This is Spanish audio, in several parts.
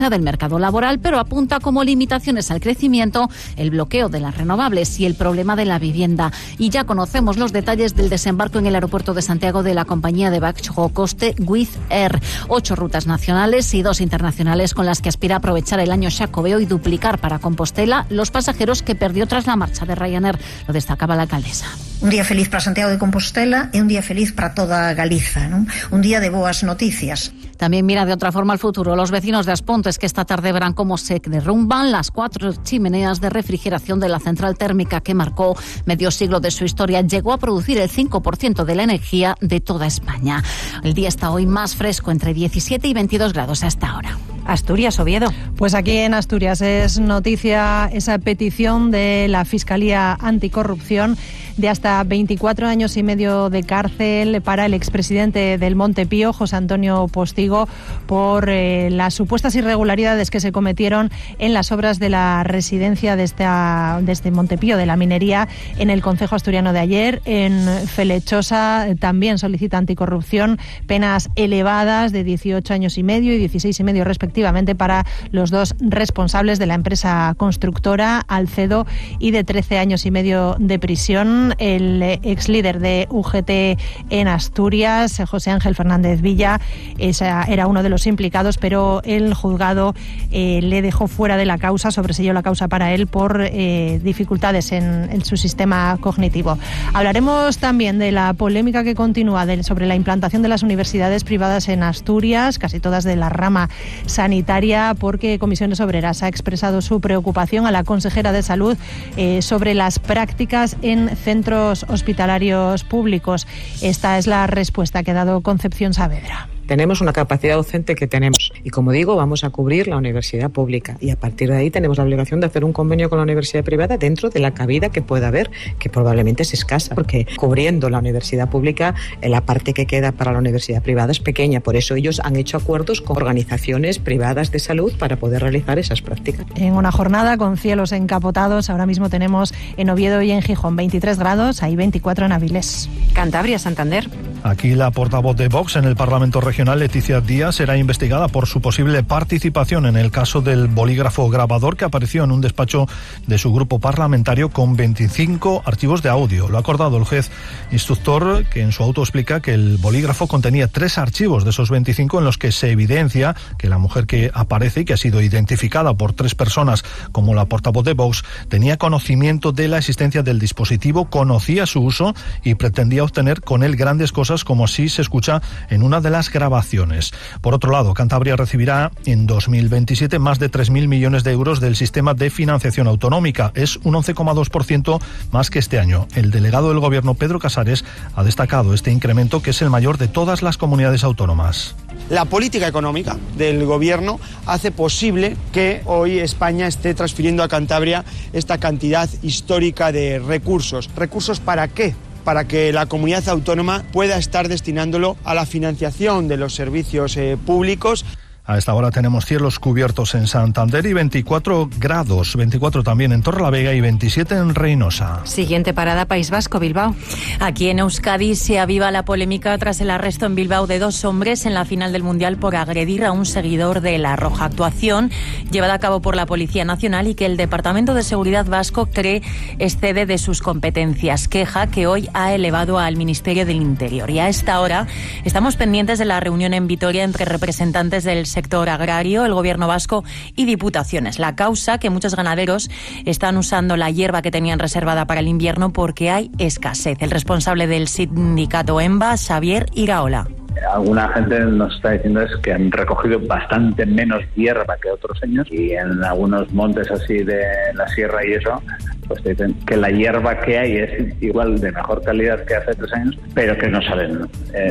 del mercado laboral, pero apunta como limitaciones al crecimiento el bloqueo de las renovables y el problema de la vivienda. Y ya conocemos los detalles del desembarco en el aeropuerto de Santiago de la compañía de bajo coste Wizz Air. 8 rutas nacionales y 2 internacionales con las que aspira a aprovechar el año Xacobeo y duplicar para Compostela los pasajeros que perdió tras la marcha de Ryanair. Lo destacaba la alcaldesa. Un día feliz para Santiago de Compostela e un día feliz para toda Galiza, ¿no? Un día de boas noticias. También mira de otra forma al futuro. Los vecinos de Aspontes que esta tarde verán cómo se derrumban las 4 chimeneas de refrigeración de la central térmica que marcó medio siglo de su historia. Llegó a producir el 5% de la energía de toda España. El día está hoy más fresco, entre 17 y 22 grados hasta ahora. Asturias, Oviedo. Pues aquí en Asturias es noticia esa petición de la Fiscalía Anticorrupción de hasta 24 años y medio de cárcel para el expresidente del Montepío, José Antonio Postigo, por las supuestas irregularidades que se cometieron en las obras de la residencia de este Montepío, de la minería, en el concejo asturiano de Aller. En Felechosa también solicita anticorrupción, penas elevadas de 18 años y medio y 16 y medio respectivamente para los 2 responsables de la empresa constructora, Alcedo, y de 13 años y medio de prisión. El ex líder de UGT en Asturias, José Ángel Fernández Villa, era uno de los implicados, pero el juzgado le dejó fuera de la causa, sobreseyó la causa para él por dificultades en su sistema cognitivo. Hablaremos también de la polémica que continúa sobre la implantación de las universidades privadas en Asturias, casi todas de la rama sanitaria, porque Comisiones Obreras ha expresado su preocupación a la consejera de Salud sobre las prácticas en centros hospitalarios públicos. Esta es la respuesta que ha dado Concepción Saavedra. Tenemos una capacidad docente que tenemos y, como digo, vamos a cubrir la universidad pública y a partir de ahí tenemos la obligación de hacer un convenio con la universidad privada dentro de la cabida que pueda haber, que probablemente es escasa, porque cubriendo la universidad pública, la parte que queda para la universidad privada es pequeña. Por eso ellos han hecho acuerdos con organizaciones privadas de salud para poder realizar esas prácticas. En una jornada con cielos encapotados, ahora mismo tenemos en Oviedo y en Gijón 23 grados, hay 24 en Avilés. Cantabria, Santander. Aquí la portavoz de Vox en el Parlamento Regional, Leticia Díaz, será investigada por su posible participación en el caso del bolígrafo grabador que apareció en un despacho de su grupo parlamentario con 25 archivos de audio. Lo ha acordado el juez instructor, que en su auto explica que el bolígrafo contenía 3 archivos de esos 25 en los que se evidencia que la mujer que aparece y que ha sido identificada por 3 personas como la portavoz de Vox tenía conocimiento de la existencia del dispositivo, conocía su uso y pretendía obtener con él grandes cosas, como así se escucha en una de las grabaciones. Por otro lado, Cantabria recibirá en 2027 más de 3.000 millones de euros del sistema de financiación autonómica. Es un 11,2% más que este año. El delegado del Gobierno, Pedro Casares, ha destacado este incremento, que es el mayor de todas las comunidades autónomas. La política económica del Gobierno hace posible que hoy España esté transfiriendo a Cantabria esta cantidad histórica de recursos. ¿Recursos para qué? Para que la comunidad autónoma pueda estar destinándolo a la financiación de los servicios públicos. A esta hora tenemos cielos cubiertos en Santander y 24 grados, 24 también en Torrelavega y 27 en Reynosa. Siguiente parada, País Vasco, Bilbao. Aquí en Euskadi se aviva la polémica tras el arresto en Bilbao de 2 hombres en la final del Mundial por agredir a un seguidor de La Roja. Actuación llevada a cabo por la Policía Nacional y que el Departamento de Seguridad vasco cree excede de sus competencias. Queja que hoy ha elevado al Ministerio del Interior. Y a esta hora estamos pendientes de la reunión en Vitoria entre representantes del sector agrario, el Gobierno vasco y diputaciones. La causa, que muchos ganaderos están usando la hierba que tenían reservada para el invierno porque hay escasez. El responsable del sindicato EMBA, Xavier Iraola. Alguna gente nos está diciendo es que han recogido bastante menos hierba que otros años y en algunos montes así de la sierra y eso, pues dicen que la hierba que hay es igual de mejor calidad que hace 3 años, pero que no salen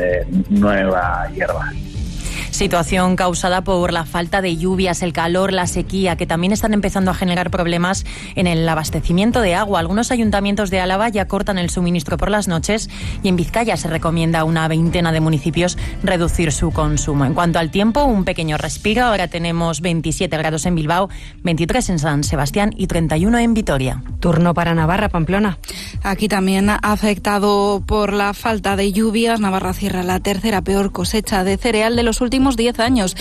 nueva hierba. Situación causada por la falta de lluvias, el calor, la sequía, que también están empezando a generar problemas en el abastecimiento de agua. Algunos ayuntamientos de Álava ya cortan el suministro por las noches y en Vizcaya se recomienda a una veintena de municipios reducir su consumo. En cuanto al tiempo, un pequeño respiro. Ahora tenemos 27 grados en Bilbao, 23 en San Sebastián y 31 en Vitoria. Turno para Navarra, Pamplona. Aquí también afectado por la falta de lluvias. Navarra cierra la tercera peor cosecha de cereal de los últimos últimos 10 años.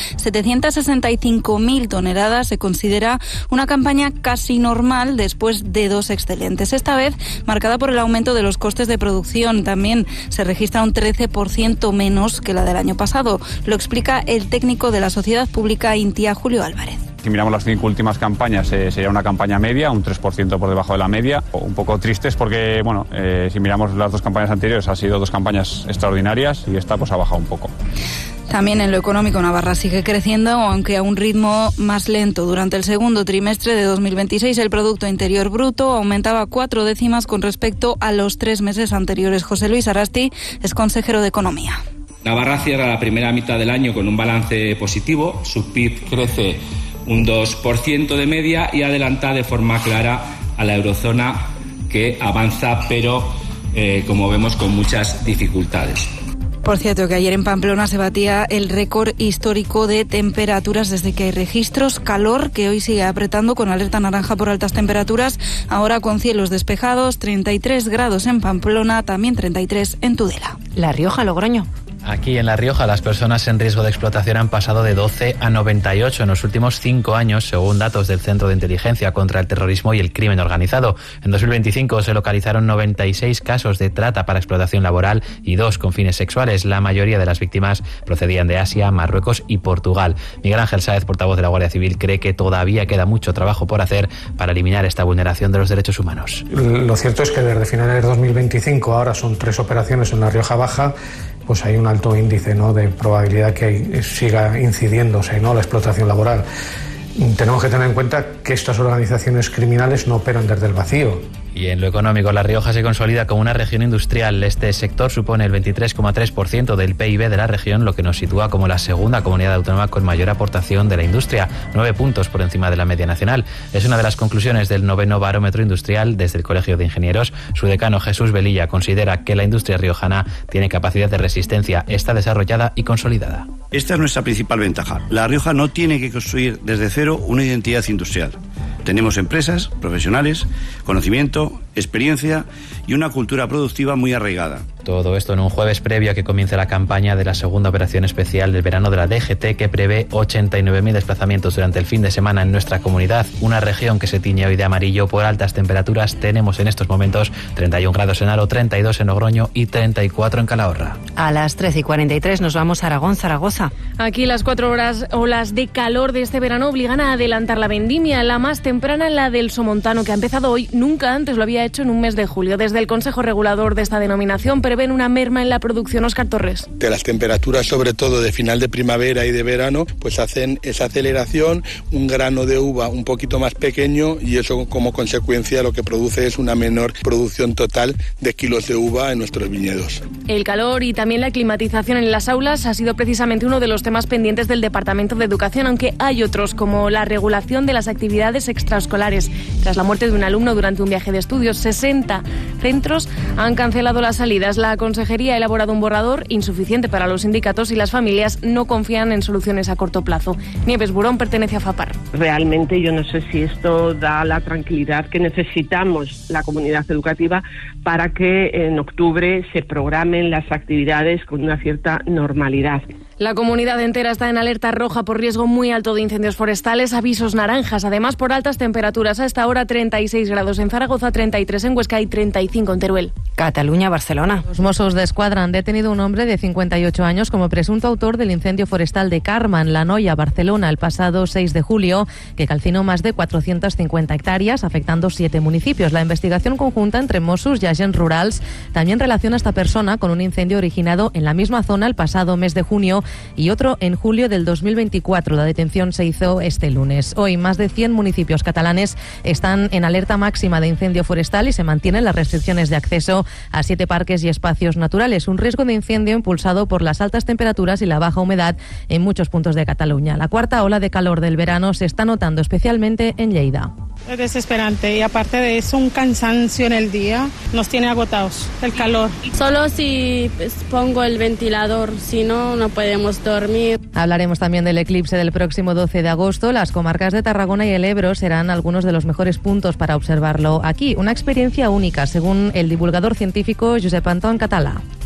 765.000 toneladas se considera una campaña casi normal después de 2 excelentes. Esta vez marcada por el aumento de los costes de producción. También se registra un 13% menos que la del año pasado. Lo explica el técnico de la Sociedad Pública Intia, Julio Álvarez. Si miramos las 5 últimas campañas, sería una campaña media, un 3% por debajo de la media. Un poco tristes porque, si miramos las 2 campañas anteriores, han sido 2 campañas extraordinarias y esta pues ha bajado un poco. También en lo económico, Navarra sigue creciendo, aunque a un ritmo más lento. Durante el segundo trimestre de 2026, el Producto Interior Bruto aumentaba 4 décimas con respecto a los 3 meses anteriores. José Luis Arasti es consejero de Economía. Navarra cierra la primera mitad del año con un balance positivo. Su PIB crece un 2% de media y adelanta de forma clara a la eurozona, que avanza, pero como vemos, con muchas dificultades. Por cierto, que ayer en Pamplona se batía el récord histórico de temperaturas desde que hay registros. Calor que hoy sigue apretando con alerta naranja por altas temperaturas. Ahora con cielos despejados, 33 grados en Pamplona, también 33 en Tudela. La Rioja, Logroño. Aquí en La Rioja las personas en riesgo de explotación han pasado de 12 a 98 en los últimos 5 años, según datos del Centro de Inteligencia contra el Terrorismo y el Crimen Organizado. En 2025 se localizaron 96 casos de trata para explotación laboral y 2 con fines sexuales. La mayoría de las víctimas procedían de Asia, Marruecos y Portugal. Miguel Ángel Sáez, portavoz de la Guardia Civil, cree que todavía queda mucho trabajo por hacer para eliminar esta vulneración de los derechos humanos. Lo cierto es que desde finales de 2025, ahora son 3 operaciones en La Rioja Baja, pues hay un alto índice, ¿no?, de probabilidad que siga incidiéndose, ¿no?, la explotación laboral. Tenemos que tener en cuenta que estas organizaciones criminales no operan desde el vacío. Y en lo económico, La Rioja se consolida como una región industrial. Este sector supone el 23,3% del PIB de la región, lo que nos sitúa como la segunda comunidad autónoma con mayor aportación de la industria, 9 puntos por encima de la media nacional. Es una de las conclusiones del 9º Barómetro Industrial desde el Colegio de Ingenieros. Su decano, Jesús Velilla, considera que la industria riojana tiene capacidad de resistencia, está desarrollada y consolidada. Esta es nuestra principal ventaja. La Rioja no tiene que construir desde cero una identidad industrial. Tenemos empresas, profesionales, conocimiento, experiencia y una cultura productiva muy arraigada. Todo esto en un jueves previo a que comience la campaña de la segunda operación especial del verano de la DGT, que prevé 89.000 desplazamientos durante el fin de semana en nuestra comunidad. Una región que se tiñe hoy de amarillo por altas temperaturas. Tenemos en estos momentos 31 grados en Haro, 32 en Logroño y 34 en Calahorra. A las 13:43 nos vamos a Aragón, Zaragoza. Aquí las 4 olas de calor de este verano obligan a adelantar la vendimia. La más temprana, la del Somontano, que ha empezado hoy. Nunca antes lo había hecho en un mes de julio. Desde el Consejo Regulador de esta denominación prevén una merma en la producción. Óscar Torres. De las temperaturas, sobre todo de final de primavera y de verano, pues hacen esa aceleración, un grano de uva un poquito más pequeño, y eso como consecuencia lo que produce es una menor producción total de kilos de uva en nuestros viñedos. El calor y también la climatización en las aulas ha sido precisamente uno de los temas pendientes del Departamento de Educación, aunque hay otros, como la regulación de las actividades extraescolares. Tras la muerte de un alumno durante un viaje de estudios, 60 centros han cancelado las salidas. La Consejería ha elaborado un borrador insuficiente para los sindicatos y las familias no confían en soluciones a corto plazo. Nieves Burón pertenece a FAPAR. Realmente yo no sé si esto da la tranquilidad que necesitamos la comunidad educativa para que en octubre se programen las actividades con una cierta normalidad. La comunidad entera está en alerta roja por riesgo muy alto de incendios forestales, avisos naranjas, además por altas temperaturas. A esta hora 36 grados en Zaragoza, 33 en Huesca y 35 en Teruel. Cataluña, Barcelona. Los Mossos d'Esquadra han detenido a un hombre de 58 años como presunto autor del incendio forestal de Carman, La Noia, Barcelona, el pasado 6 de julio, que calcinó más de 450 hectáreas, afectando 7 municipios. La investigación conjunta entre Mossos y agents rurals también relaciona a esta persona con un incendio originado en la misma zona el pasado mes de junio y otro en julio del 2024. La detención se hizo este lunes. Hoy más de 100 municipios catalanes están en alerta máxima de incendio forestal y se mantienen las restricciones de acceso a 7 parques y espacios naturales. Un riesgo de incendio impulsado por las altas temperaturas y la baja humedad en muchos puntos de Cataluña. La cuarta ola de calor del verano se está notando especialmente en Lleida. Es desesperante y aparte de eso un cansancio en el día, nos tiene agotados el calor. Solo si pongo el ventilador, si no, no podemos dormir. Hablaremos también del eclipse del próximo 12 de agosto. Las comarcas de Tarragona y el Ebro serán algunos de los mejores puntos para observarlo aquí. Una experiencia única, según el divulgador científico Josep Anton Català.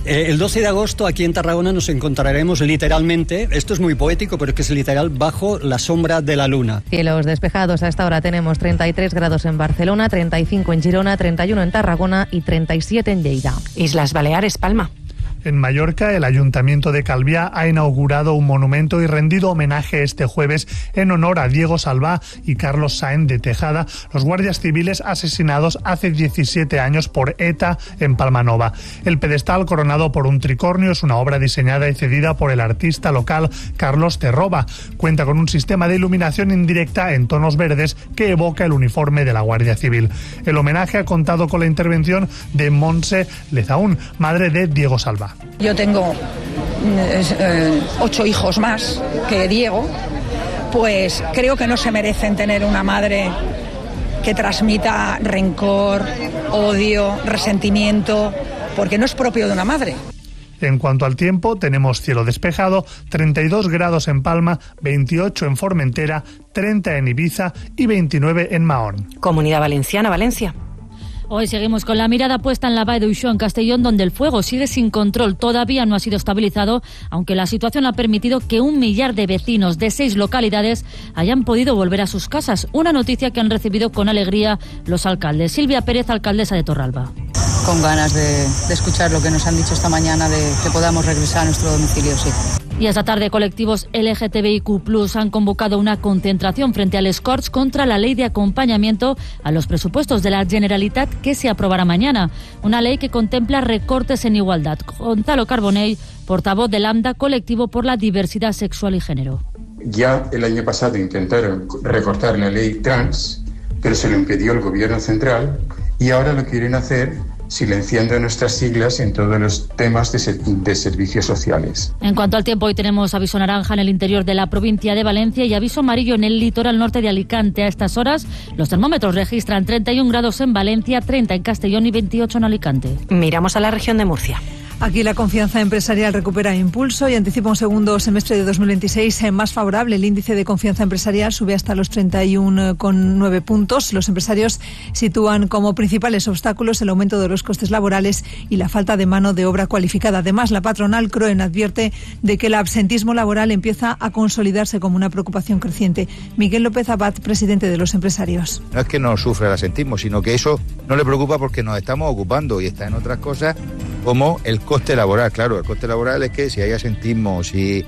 El 12 de agosto aquí en Tarragona nos encontraremos literalmente, esto es muy poético, pero es que es literal, bajo la sombra de la luna. Cielos despejados, a esta hora tenemos 33 grados en Barcelona, 35 en Girona, 31 en Tarragona y 37 en Lleida. Islas Baleares, Palma. En Mallorca, el Ayuntamiento de Calviá ha inaugurado un monumento y rendido homenaje este jueves en honor a Diego Salvá y Carlos Sáenz de Tejada, los guardias civiles asesinados hace 17 años por ETA en Palmanova. El pedestal, coronado por un tricornio, es una obra diseñada y cedida por el artista local Carlos Terroba. Cuenta con un sistema de iluminación indirecta en tonos verdes que evoca el uniforme de la Guardia Civil. El homenaje ha contado con la intervención de Montse Lezaún, madre de Diego Salvá. Yo tengo 8 hijos más que Diego, pues creo que no se merecen tener una madre que transmita rencor, odio, resentimiento, porque no es propio de una madre. En cuanto al tiempo, tenemos cielo despejado, 32 grados en Palma, 28 en Formentera, 30 en Ibiza y 29 en Mahón. Comunidad Valenciana, Valencia. Hoy seguimos con la mirada puesta en la Vall d'Uixó, en Castellón, donde el fuego sigue sin control. Todavía no ha sido estabilizado, aunque la situación ha permitido que 1 millar de vecinos de 6 localidades hayan podido volver a sus casas. Una noticia que han recibido con alegría los alcaldes. Silvia Pérez, alcaldesa de Torralba. Con ganas de escuchar lo que nos han dicho esta mañana, de que podamos regresar a nuestro domicilio, sí. Y esta tarde colectivos LGTBIQ+ han convocado una concentración frente al Corts contra la ley de acompañamiento a los presupuestos de la Generalitat que se aprobará mañana. Una ley que contempla recortes en igualdad. Gonzalo Carbonell, portavoz del AMDA, colectivo por la diversidad sexual y género. Ya el año pasado intentaron recortar la ley trans, pero se lo impidió el gobierno central y ahora lo quieren hacer silenciando nuestras siglas en todos los temas de servicios sociales. En cuanto al tiempo, hoy tenemos aviso naranja en el interior de la provincia de Valencia y aviso amarillo en el litoral norte de Alicante. A estas horas, los termómetros registran 31 grados en Valencia, 30 en Castellón y 28 en Alicante. Miramos a la región de Murcia. Aquí la confianza empresarial recupera impulso y anticipa un segundo semestre de 2026 más favorable. El índice de confianza empresarial sube hasta los 31,9 puntos. Los empresarios sitúan como principales obstáculos el aumento de los costes laborales y la falta de mano de obra cualificada. Además, la patronal CROEN advierte de que el absentismo laboral empieza a consolidarse como una preocupación creciente. Miguel López Abad, presidente de los empresarios. No es que no sufra el absentismo, sino que eso no le preocupa porque nos estamos ocupando y está en otras cosas como el coste laboral. Claro, el coste laboral es que si hay asentismo, si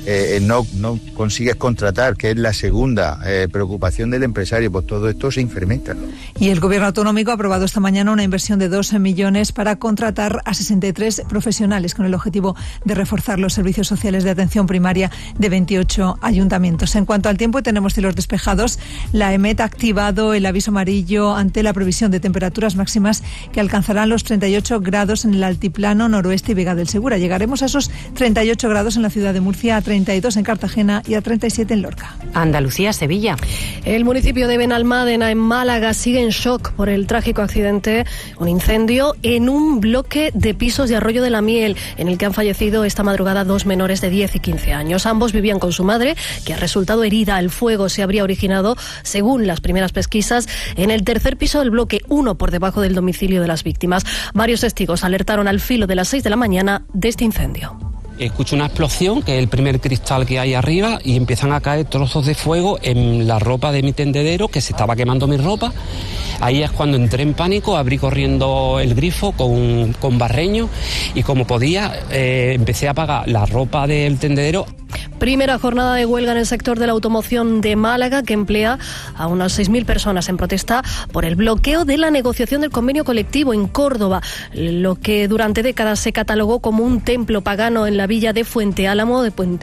no consigues contratar, que es la segunda preocupación del empresario, pues todo esto se incrementa. Y el Gobierno autonómico ha aprobado esta mañana una inversión de 2 millones para contratar a 63 profesionales con el objetivo de reforzar los servicios sociales de atención primaria de 28 ayuntamientos. En cuanto al tiempo, tenemos cielos despejados. La EMET ha activado el aviso amarillo ante la previsión de temperaturas máximas que alcanzarán los 38 grados en el altiplano noroeste y Vega del Segura. Llegaremos a esos 38 grados en la ciudad de Murcia, a 32 en Cartagena y a 37 en Lorca. Andalucía, Sevilla. El municipio de Benalmádena, en Málaga, sigue en shock por el trágico accidente, un incendio en un bloque de pisos de Arroyo de la Miel, en el que han fallecido esta madrugada 2 menores de 10 y 15 años. Ambos vivían con su madre, que ha resultado herida. El fuego se habría originado, según las primeras pesquisas, en el tercer piso del bloque, 1 por debajo del domicilio de las víctimas. Varios testigos alertaron al filo de las 6 de la mañana de este incendio. Escucho una explosión, que es el primer cristal que hay arriba, y empiezan a caer trozos de fuego en la ropa de mi tendedero, que se estaba quemando mi ropa. Ahí es cuando entré en pánico, abrí corriendo el grifo con barreño y como podía empecé a apagar la ropa del tendedero. Primera jornada de huelga en el sector de la automoción de Málaga, que emplea a unas 6.000 personas en protesta por el bloqueo de la negociación del convenio colectivo en Córdoba, lo que durante décadas se catalogó como un templo pagano en la villa de Fuente Álamo,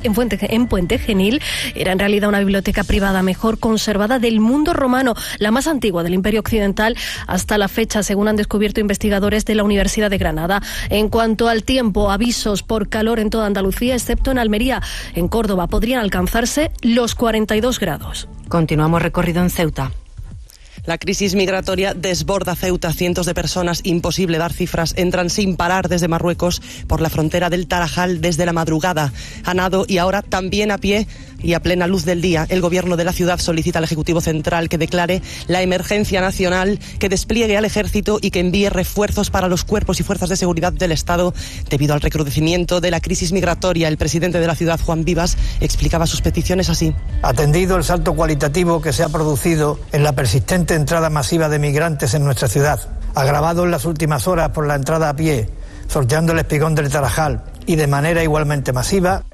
en Puente Genil. Era en realidad una biblioteca privada mejor conservada del mundo romano, la más antigua del Imperio Occidental hasta la fecha, según han descubierto investigadores de la Universidad de Granada. En cuanto al tiempo, avisos por calor en toda Andalucía, excepto en Almería. En Córdoba podrían alcanzarse los 42 grados. Continuamos recorrido en Ceuta. La crisis migratoria desborda Ceuta. Cientos de personas, imposible dar cifras, entran sin parar desde Marruecos por la frontera del Tarajal desde la madrugada. A nado y ahora también a pie Y a plena luz del día, el Gobierno de la ciudad solicita al Ejecutivo Central que declare la emergencia nacional, que despliegue al Ejército y que envíe refuerzos para los cuerpos y fuerzas de seguridad del Estado. Debido al recrudecimiento de la crisis migratoria, el presidente de la ciudad, Juan Vivas, explicaba sus peticiones así. Atendido el salto cualitativo que se ha producido en la persistente entrada masiva de migrantes en nuestra ciudad, agravado en las últimas horas por la entrada a pie, sorteando el espigón del Tarajal y de manera igualmente masiva,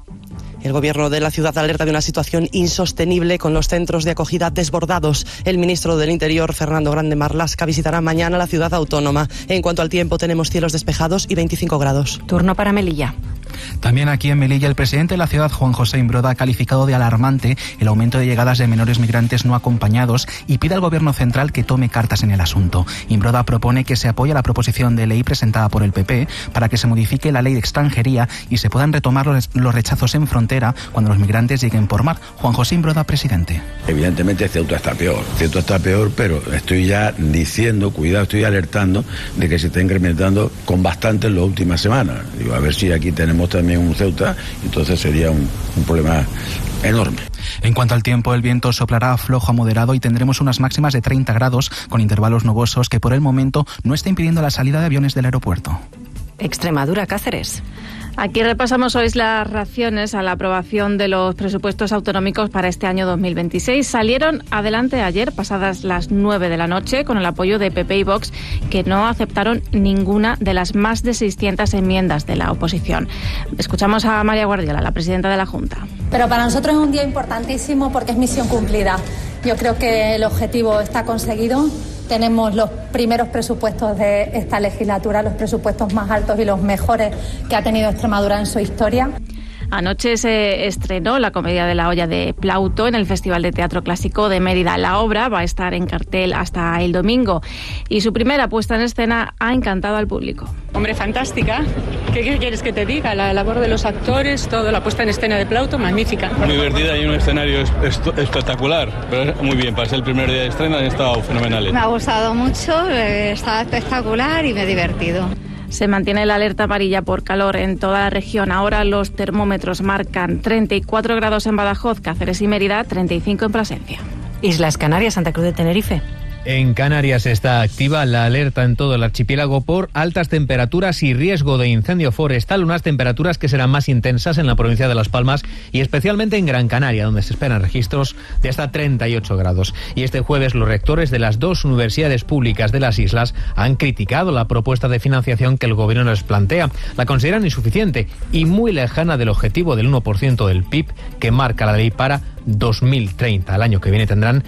el Gobierno de la ciudad alerta de una situación insostenible con los centros de acogida desbordados. El ministro del Interior, Fernando Grande Marlaska, visitará mañana la ciudad autónoma. En cuanto al tiempo, tenemos cielos despejados y 25 grados. Turno para Melilla. También aquí en Melilla, el presidente de la ciudad, Juan José Imbroda, ha calificado de alarmante el aumento de llegadas de menores migrantes no acompañados y pide al Gobierno central que tome cartas en el asunto. Imbroda propone que se apoye la proposición de ley presentada por el PP para que se modifique la ley de extranjería y se puedan retomar los rechazos en frontera cuando los migrantes lleguen por mar. Juan José Imbroda, presidente. Evidentemente Ceuta está peor, pero estoy ya diciendo, cuidado, estoy alertando de que se está incrementando con bastante en las últimas semanas. Digo, a ver si aquí tenemos también un Ceuta, entonces sería un problema enorme. En cuanto al tiempo, el viento soplará flojo a moderado y tendremos unas máximas de 30 grados con intervalos nubosos que por el momento no está impidiendo la salida de aviones del aeropuerto. Extremadura, Cáceres. Aquí repasamos hoy las reacciones a la aprobación de los presupuestos autonómicos para este año 2026. Salieron adelante ayer, pasadas las 9 de la noche, con el apoyo de PP y Vox, que no aceptaron ninguna de las más de 600 enmiendas de la oposición. Escuchamos a María Guardiola, la presidenta de la Junta. Pero para nosotros es un día importantísimo porque es misión cumplida. Yo creo que el objetivo está conseguido. Tenemos los primeros presupuestos de esta legislatura, los presupuestos más altos y los mejores que ha tenido Extremadura en su historia. Anoche se estrenó la comedia de la olla de Plauto en el Festival de Teatro Clásico de Mérida. La obra va a estar en cartel hasta el domingo y su primera puesta en escena ha encantado al público. Hombre, fantástica. ¿Qué quieres que te diga? La labor de los actores, todo, la puesta en escena de Plauto, magnífica. Muy divertida y un escenario espectacular. Pero muy bien, para ser el primer día de estreno han estado fenomenales. Me ha gustado mucho, estaba espectacular y me he divertido. Se mantiene la alerta amarilla por calor en toda la región. Ahora los termómetros marcan 34 grados en Badajoz, Cáceres y Mérida, 35 en Plasencia. Islas Canarias, Santa Cruz de Tenerife. En Canarias está activa la alerta en todo el archipiélago por altas temperaturas y riesgo de incendio forestal, unas temperaturas que serán más intensas en la provincia de Las Palmas y especialmente en Gran Canaria, donde se esperan registros de hasta 38 grados. Y este jueves los rectores de las dos universidades públicas de las islas han criticado la propuesta de financiación que el gobierno les plantea. La consideran insuficiente y muy lejana del objetivo del 1% del PIB que marca la ley para 2030. Al año que viene tendrán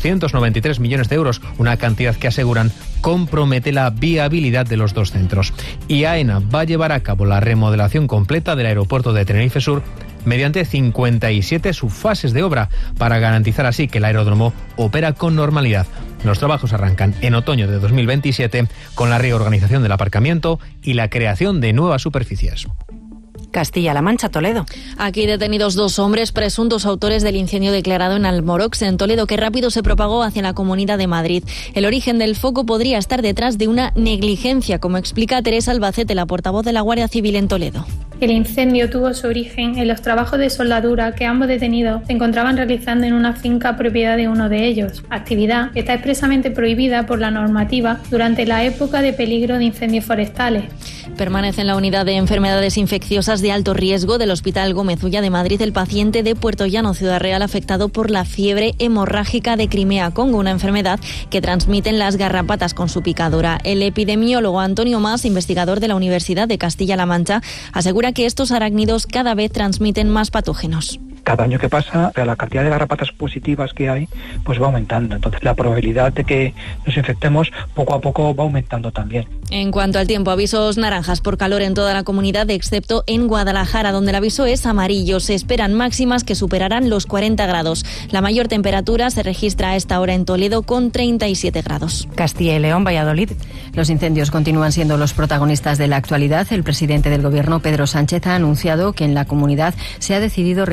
293 millones de euros, una cantidad que aseguran compromete la viabilidad de los dos centros. Y AENA va a llevar a cabo la remodelación completa del aeropuerto de Tenerife Sur mediante 57 subfases de obra para garantizar así que el aeródromo opera con normalidad. Los trabajos arrancan en otoño de 2027 con la reorganización del aparcamiento y la creación de nuevas superficies. Castilla-La Mancha, Toledo. Aquí detenidos dos hombres presuntos autores del incendio declarado en Almorox, en Toledo, que rápido se propagó hacia la Comunidad de Madrid. El origen del foco podría estar detrás de una negligencia, como explica Teresa Albacete, la portavoz de la Guardia Civil en Toledo. El incendio tuvo su origen en los trabajos de soldadura que ambos detenidos se encontraban realizando en una finca propiedad de uno de ellos, actividad que está expresamente prohibida por la normativa durante la época de peligro de incendios forestales. Permanece en la unidad de enfermedades infecciosas de alto riesgo del Hospital Gómez Ulla de Madrid el paciente de Puerto Llano, Ciudad Real, afectado por la fiebre hemorrágica de Crimea-Congo, una enfermedad que transmiten las garrapatas con su picadura. El epidemiólogo Antonio Mas, investigador de la Universidad de Castilla-La Mancha, asegura que estos arácnidos cada vez transmiten más patógenos. Cada año que pasa, la cantidad de garrapatas positivas que hay, pues va aumentando. Entonces, la probabilidad de que nos infectemos poco a poco va aumentando también. En cuanto al tiempo, avisos naranjas por calor en toda la comunidad, excepto en Guadalajara, donde el aviso es amarillo. Se esperan máximas que superarán los 40 grados. La mayor temperatura se registra a esta hora en Toledo con 37 grados. Castilla y León, Valladolid. Los incendios continúan siendo los protagonistas de la actualidad. El presidente del Gobierno, Pedro Sánchez, ha anunciado que en la comunidad se ha decidido rebajar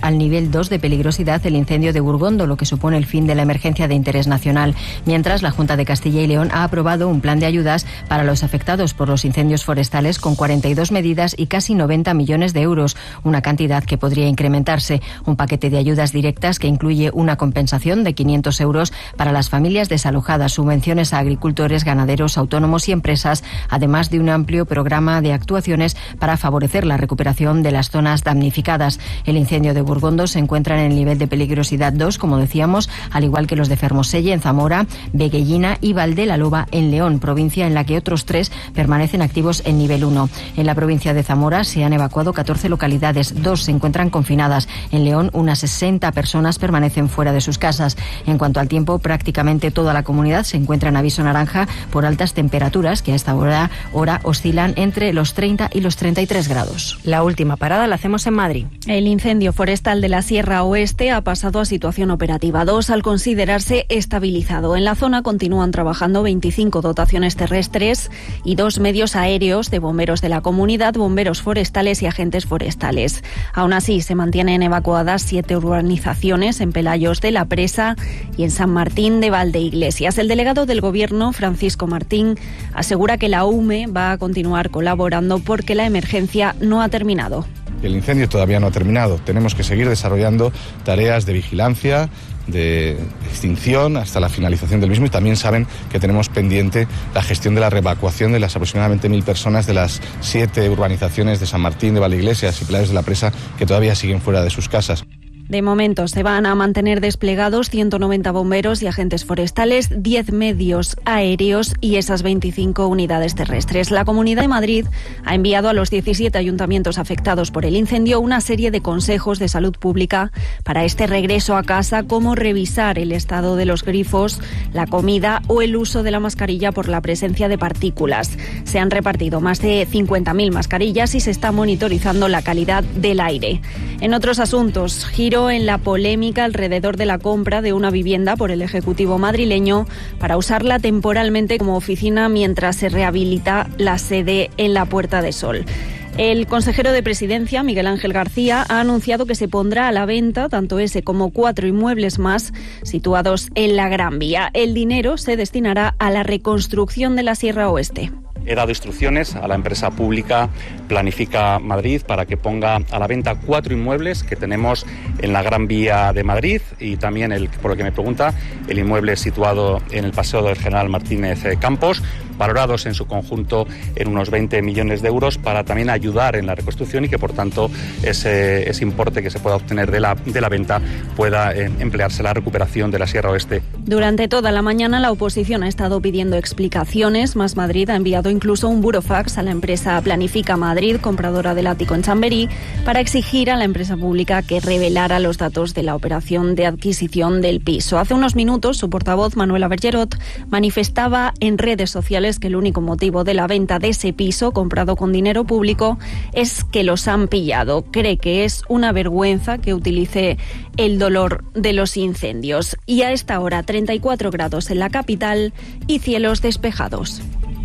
al nivel 2 de peligrosidad el incendio de Burgondo, lo que supone el fin de la emergencia de interés nacional. Mientras, la Junta de Castilla y León ha aprobado un plan de ayudas para los afectados por los incendios forestales con 42 medidas y casi 90 millones de euros, una cantidad que podría incrementarse. Un paquete de ayudas directas que incluye una compensación de 500 euros para las familias desalojadas, subvenciones a agricultores, ganaderos, autónomos y empresas, además de un amplio programa de actuaciones para favorecer la recuperación de las zonas damnificadas. El incendio de Burgondo se encuentra en el nivel de peligrosidad 2, como decíamos, al igual que los de Fermoselle en Zamora, Veguellina y Valdelaloba en León, provincia en la que otros 3 permanecen activos en nivel 1. En la provincia de Zamora se han evacuado 14 localidades, 2 se encuentran confinadas. En León, unas 60 personas permanecen fuera de sus casas. En cuanto al tiempo, prácticamente toda la comunidad se encuentra en aviso naranja por altas temperaturas que a esta hora oscilan entre los 30 y los 33 grados. La última parada la hacemos en Madrid. El incendio forestal de la Sierra Oeste ha pasado a situación operativa 2 al considerarse estabilizado. En la zona continúan trabajando 25 dotaciones terrestres y 2 medios aéreos de bomberos de la comunidad, bomberos forestales y agentes forestales. Aún así, se mantienen evacuadas 7 urbanizaciones en Pelayos de la Presa y en San Martín de Valdeiglesias. El delegado del Gobierno, Francisco Martín, asegura que la UME va a continuar colaborando porque la emergencia no ha terminado. El incendio todavía no ha terminado. Tenemos que seguir desarrollando tareas de vigilancia, de extinción hasta la finalización del mismo, y también saben que tenemos pendiente la gestión de la reevacuación de las aproximadamente 1.000 personas de las 7 urbanizaciones de San Martín de Valdeiglesias y Pelayos de la Presa que todavía siguen fuera de sus casas. De momento se van a mantener desplegados 190 bomberos y agentes forestales, 10 medios aéreos y esas 25 unidades terrestres. La Comunidad de Madrid ha enviado a los 17 ayuntamientos afectados por el incendio una serie de consejos de salud pública para este regreso a casa, como revisar el estado de los grifos, la comida o el uso de la mascarilla por la presencia de partículas. Se han repartido más de 50.000 mascarillas y se está monitorizando la calidad del aire. En otros asuntos, giro en la polémica alrededor de la compra de una vivienda por el Ejecutivo madrileño para usarla temporalmente como oficina mientras se rehabilita la sede en la Puerta de Sol. El consejero de Presidencia, Miguel Ángel García, ha anunciado que se pondrá a la venta tanto ese como 4 inmuebles más situados en la Gran Vía. El dinero se destinará a la reconstrucción de la Sierra Oeste. He dado instrucciones a la empresa pública Planifica Madrid para que ponga a la venta 4 inmuebles que tenemos en la Gran Vía de Madrid, y también, por lo que me pregunta, el inmueble situado en el Paseo del General Martínez Campos, valorados en su conjunto en unos 20 millones de euros, para también ayudar en la reconstrucción y que, por tanto, ese importe que se pueda obtener de la venta pueda emplearse en la recuperación de la Sierra Oeste. Durante toda la mañana la oposición ha estado pidiendo explicaciones. Más Madrid ha enviado incluso un burofax a la empresa Planifica Madrid, compradora del ático en Chamberí, para exigir a la empresa pública que revelara los datos de la operación de adquisición del piso. Hace unos minutos, su portavoz, Manuela Bergerot, manifestaba en redes sociales que el único motivo de la venta de ese piso, comprado con dinero público, es que los han pillado. Cree que es una vergüenza que utilice el dolor de los incendios. Y a esta hora, 34 grados en la capital y cielos despejados.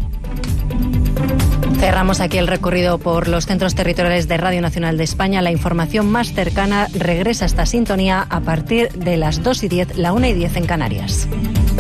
Cerramos aquí el recorrido por los centros territoriales de Radio Nacional de España. La información más cercana regresa a esta sintonía a partir de las 2:10, la 1:10 en Canarias.